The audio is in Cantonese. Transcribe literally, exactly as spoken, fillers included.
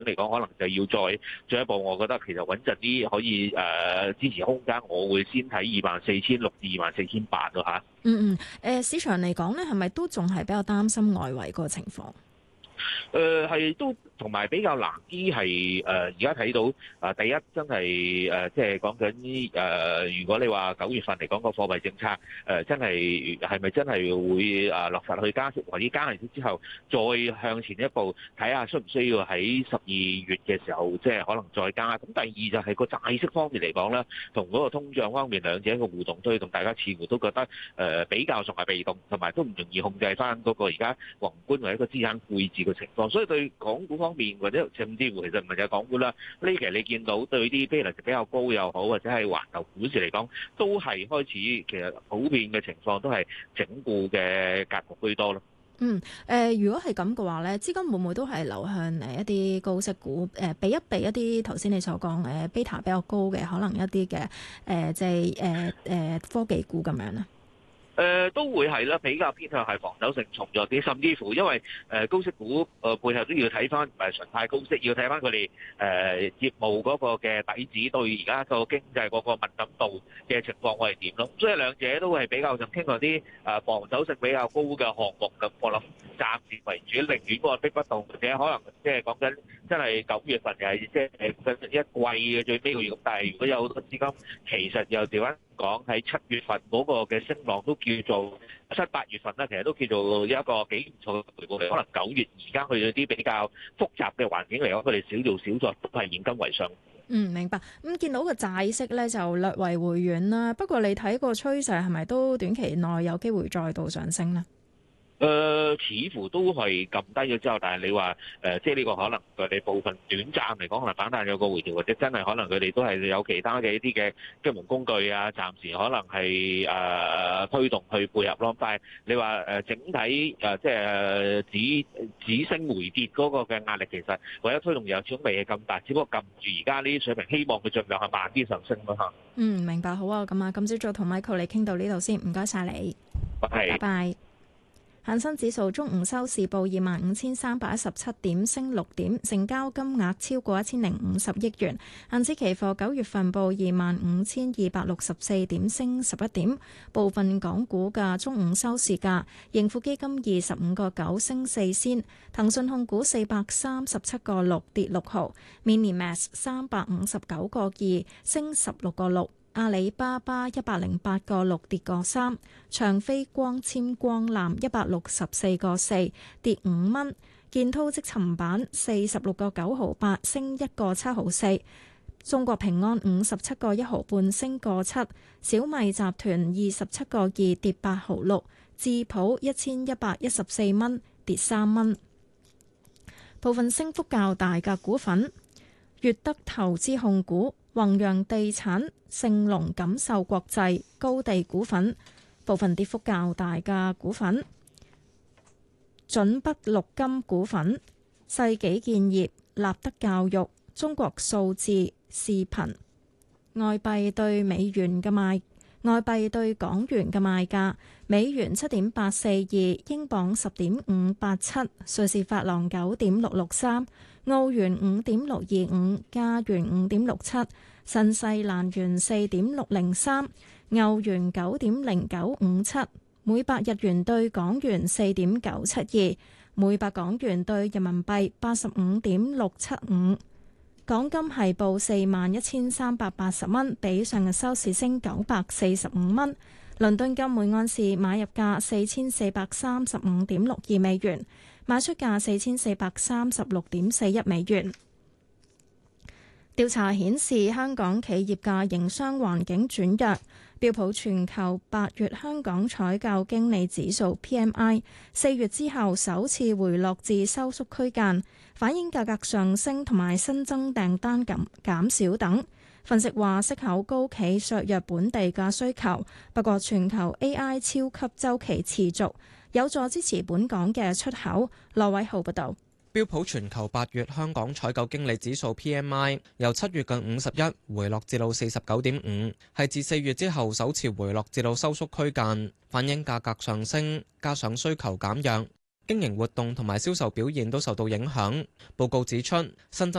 嚟講，可能就要再進一步。我覺得其實穩陣啲可以誒、呃、支持空間，我會先睇二萬四千六至二萬四千八咯嚇。 嗯嗯，誒、呃、市場嚟講咧，係咪都仲係比較擔心外圍個情況？ 誒係都同埋比較難啲係誒，而家睇到啊，第一真係誒，即係講緊誒，如果你話九月份嚟講個貨幣政策誒，真係係咪真係會啊落實去加息，或者加完息之後再向前一步睇下需唔需要喺十二月嘅時候即係可能再加。咁第二就係個債息方面嚟講咧，同嗰個通脹方面兩者嘅互動推動，大家似乎都覺得誒比較仲係被動，同埋都唔容易控制翻嗰個而家宏觀或者一個資產配置嘅情況。所以對港股方面或者甚至乎其實唔係就係港股啦，呢期你見到對啲比例比較高又好，或者係環球股市嚟講，都係開始其實普遍嘅情況都係整固嘅格局居多咯。 嗯，誒、呃，如果係咁嘅話咧，資金會唔會都係流向誒一啲高息股，誒、呃，避一避一啲頭先你所講誒 beta 比較高嘅，可能一啲嘅誒，即係誒誒科技股咁樣咧？ 誒、呃、都會係啦，比較偏向係防守性重咗啲，甚至乎因為誒、呃、高息股誒、呃、背後都要睇翻唔係純派高息，要睇翻佢哋誒業務嗰個嘅底子對而家個經濟嗰個敏感度嘅情況會係點咯。所以兩者都係比較就傾向啲誒防守性比較高嘅項目咁，我諗暫時為主，寧願個逼不動，或者可能即係講緊真係九月份又係即係誒一季嘅最尾個月，但係如果有好多資金，其實又調翻講喺七月份嗰個嘅升浪都叫做七八月份咧，其實都叫做一個幾唔錯嘅回報嚟。可能九月而家去到啲比較複雜嘅環境嚟講，佢哋少做少作都係現金為上。 嗯，明白。咁、嗯、見到個債息咧就略為回軟啦，不過你睇個趨勢係咪都短期內有機會再度上升呢？ 誒、呃，似乎都係撳低咗之後，但係你話誒、呃，即係呢個可能佢哋部分短暫嚟講，可能反彈有個回調，或者真係可能佢哋都係有其他嘅一啲嘅金融工具啊，暫時可能係誒、呃、推動去配合咯。但係你話誒、呃、整體誒、呃、即係止止升回跌嗰個嘅壓力，其實為咗推動又始終未係咁大，只不過撳住而家呢啲水平，希望佢盡量係慢啲上升咯嚇。 嗯，明白，好啊。咁啊，今朝早同 Michael 你傾到呢度先，唔該晒你， 係， 拜拜。恒生指數中午收市報二萬五千三百一十七點，升六點，成交金額超過一千零五十億元。恒指期貨九月份報二萬五千二百六十四點，升十一點。部分港股嘅中午收市價，盈富基金二十五個九升四仙，騰訊控股四百三十七個六跌六毫，Minimax 三百五十九個二升十六個六。阿里巴巴一百零八個六跌個三，長飛光纖光纜一百六十四個四跌五蚊，建滔積層板四十六個九毫八升一個七毫四，中國平安五十七個一毫半升個七，小米集團二十七個二跌八毫六，智普一千一百一十四蚊跌三蚊。部分升幅較大嘅股份，粵德投資控股、弘陽地產、盛隆錦繡國際、高地股份。部分跌幅較大嘅股份，準北陸金股份、世紀建業、立德教育、中國數字視頻。外幣對美元嘅賣外幣對港元嘅賣價：美元七點八四二，英鎊十點五八七，瑞士法郎九點六六三，澳元五點六二五，加元五點六七，新西蘭元四點六零三，歐元九點零九五七，每百日元對港元四點九七二，每百港元對人民幣八十五點六七五。港金係報四萬一千三百八十蚊，比上日收市升九百四十五蚊。倫敦金每安士買入價四千四百三十五點六二美元，賣出價四千四百三十六點四一美元。調查顯示，香港企業嘅營商環境轉弱。標普全球八月香港採購經理指數 P M I 四月之後首次回落至收縮區間，反映價格上升同埋新增訂單減減少等。分析話，息口高企削弱本地嘅需求，不過全球 A I 超級週期持續，有助支持本港嘅出口。羅偉浩報導。 標普全球八月香港採購經理指數 P M I 由七月嘅五十一回落至到四十九點五，係自四月之後首次回落至到收縮區間，反映價格上升加上需求減弱。 經營活動同埋銷售表現都受到影響。報告指出，新增